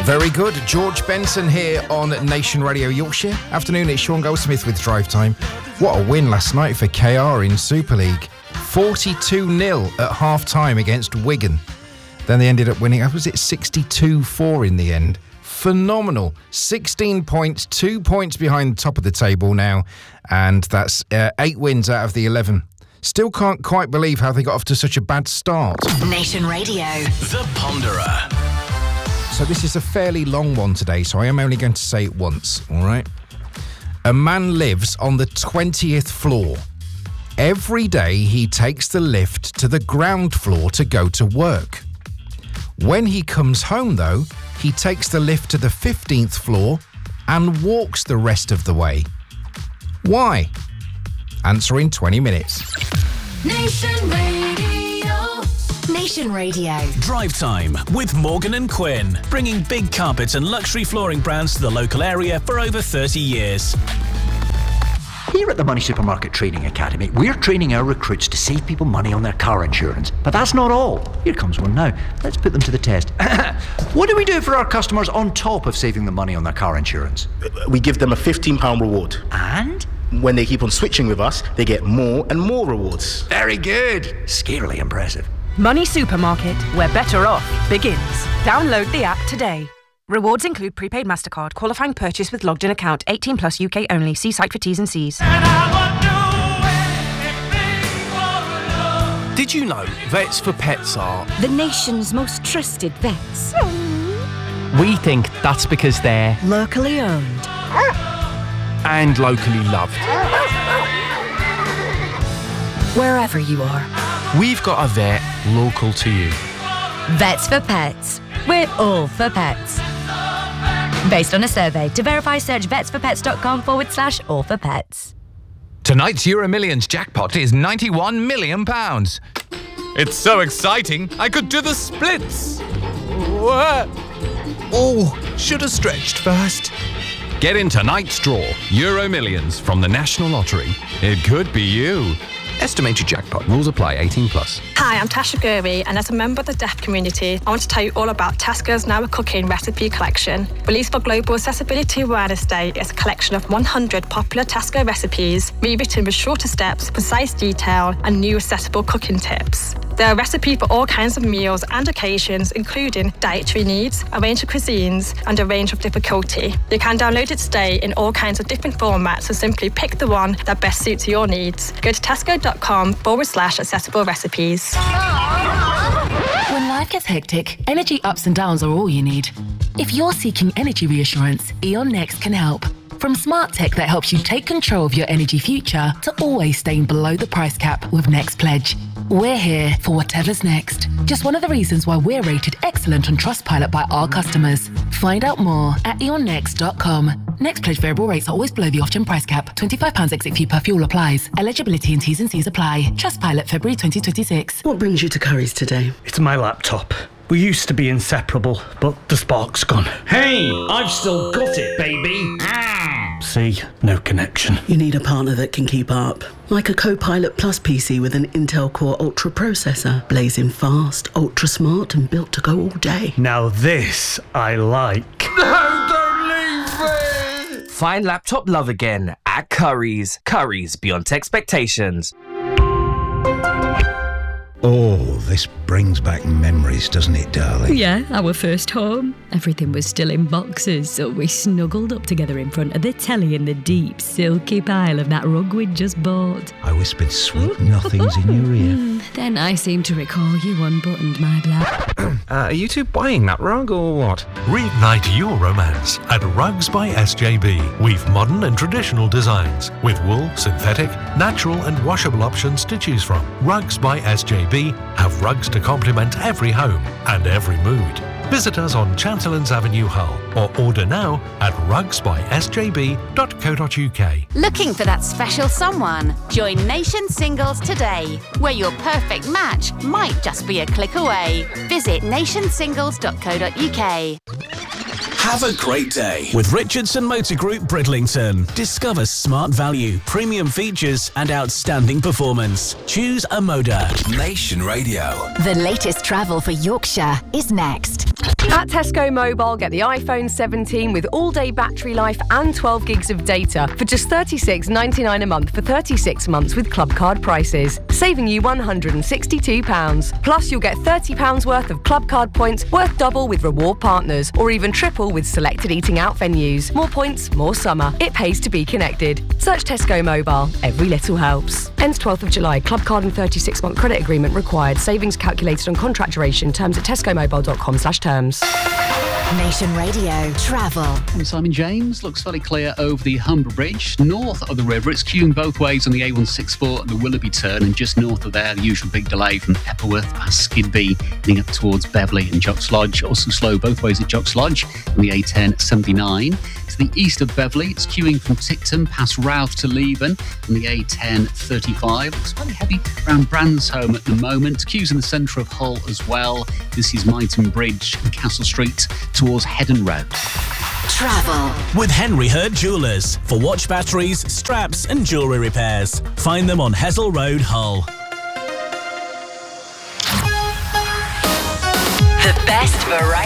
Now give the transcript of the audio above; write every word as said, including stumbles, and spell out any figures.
Very good. George Benson here on Nation Radio Yorkshire. Afternoon, it's Sean Goldsmith with Drive Time. What a win last night for K R in Super League. forty-two nil at half-time against Wigan. Then they ended up winning, was it sixty-two four in the end? Phenomenal. sixteen points, two points behind the top of the table now. And that's uh, eight wins out of the eleven. Still can't quite believe how they got off to such a bad start. Nation Radio. The Ponderer. So this is a fairly long one today, so I am only going to say it once, all right? A man lives on the twentieth floor. Every day he takes the lift to the ground floor to go to work. When he comes home, though, he takes the lift to the fifteenth floor and walks the rest of the way. Why? Answer in twenty minutes. Nation Radio. Nation Radio. Drive Time with Morgan and Quinn, bringing big carpets and luxury flooring brands to the local area for over thirty years. Here at the Money Supermarket Training Academy, we're training our recruits to save people money on their car insurance. But that's not all. Here comes one now. Let's put them to the test. What do we do for our customers on top of saving them money on their car insurance? We give them a fifteen pounds reward. And? When they keep on switching with us, they get more and more rewards. Very good. Scarily impressive. Money Supermarket, where better off begins. Download the app today. Rewards include prepaid MasterCard, qualifying purchase with logged in account, eighteen plus U K only. See site for T's and C's. Did you know Vets for Pets are the nation's most trusted vets? We think that's because they're locally owned and locally loved. Wherever you are, we've got a vet local to you. Vets for Pets. We're all for pets. Based on a survey. To verify, search vetsforpets.com forward slash all for pets. Tonight's Euro Millions jackpot is ninety-one million pounds. It's so exciting, I could do the splits. What? Oh, should have stretched first. Get in tonight's draw, Euro Millions from the National Lottery. It could be you. Estimated jackpot. Rules apply. eighteen plus. Hi, I'm Tasha Gurby, and as a member of the deaf community, I want to tell you all about Tesco's Now We're Cooking recipe collection. Released for Global Accessibility Awareness Day, it's a collection of one hundred popular Tesco recipes, rewritten with shorter steps, precise detail, and new accessible cooking tips. There are recipes for all kinds of meals and occasions, including dietary needs, a range of cuisines, and a range of difficulty. You can download it today in all kinds of different formats, so simply pick the one that best suits your needs. Go to tesco.com forward slash accessible recipes. When life gets hectic, energy ups and downs are all you need. If you're seeking energy reassurance, E.ON Next can help. From smart tech that helps you take control of your energy future to always staying below the price cap with Next Pledge. We're here for whatever's next. Just one of the reasons why we're rated excellent on Trustpilot by our customers. Find out more at e on next dot com. Next Pledge variable rates are always below the off-gen price cap. twenty-five pounds exit fee per fuel applies. Eligibility and T's and C's apply. Trustpilot February twenty twenty-six. What brings you to Curry's today? It's my laptop. We used to be inseparable, but the spark's gone. Hey, I've still got it, baby. See, no connection. You need a partner that can keep up. Like a Copilot Plus P C with an Intel Core Ultra processor. Blazing fast, ultra smart, and built to go all day. Now this I like. No, don't leave me! Find laptop love again at Curry's. Curry's, beyond expectations. Oh, this brings back memories, doesn't it, darling? Yeah, our first home. Everything was still in boxes, so we snuggled up together in front of the telly in the deep, silky pile of that rug we'd just bought. I whispered sweet nothings in your ear. Then I seem to recall you unbuttoned my black. uh, are you two buying that rug or what? Reignite your romance at Rugs by S J B. We've modern and traditional designs with wool, synthetic, natural and washable options to choose from. Rugs by S J B have rugs to complement every home and every mood. Visit us on Chancellors Avenue, Hull, or order now at rugs by s j b dot co dot u k. Looking for that special someone? Join Nation Singles today, where your perfect match might just be a click away. Visit nation singles dot co dot u k. Have a great day with Richardson Motor Group Bridlington. Discover smart value, premium features and outstanding performance. Choose a Moda. Nation Radio. The latest travel for Yorkshire is next. At Tesco Mobile, get the iPhone seventeen with all-day battery life and twelve gigs of data for just thirty-six ninety-nine a month for thirty-six months with Club Card prices, saving you one hundred sixty-two pounds. Plus, you'll get thirty pounds worth of Club Card points worth double with reward partners, or even triple with selected eating out venues. More points, more summer. It pays to be connected. Search Tesco Mobile. Every little helps. Ends twelfth of July. Club Card and thirty-six month credit agreement required. Savings calculated on contract duration. Terms at tescomobile.com slash terms. Nation Radio Travel. I'm Simon James. Looks fairly clear over the Humber Bridge. North of the river, it's queuing both ways on the A one sixty-four and the Willoughby turn, and just north of there, the usual big delay from Epworth past Skidby, heading up towards Beverley and Jocks Lodge. Also slow both ways at Jocks Lodge on the A ten seventy-nine. To the east of Beverley, it's queuing from Ticton past Routh to Leven on the A ten thirty-five. It's fairly heavy around Bransholme at the moment. Queues in the centre of Hull as well. This is Myton Bridge and Castle Street towards Headon Road. Travel with Henry Hurd Jewellers for watch batteries, straps and jewellery repairs. Find them on Hessel Road, Hull. The best variety.